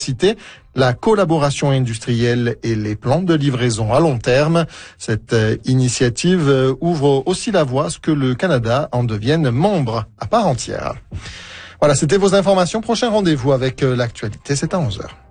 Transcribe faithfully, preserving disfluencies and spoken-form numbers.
citer la collaboration industrielle et les plans de livraison à long terme. Cette euh, initiative euh, ouvre aussi la voie à ce que le Canada en devienne membre à part entière. Voilà, c'était vos informations. Prochain rendez-vous avec euh, l'actualité, c'est à onze heures.